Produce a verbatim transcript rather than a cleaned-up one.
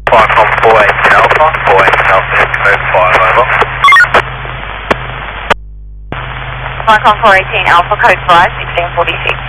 Viacom four eighteen Alpha, four eighteen Alpha, need to move five over. Viacom four eighteen Alpha, code five, sixteen forty-six.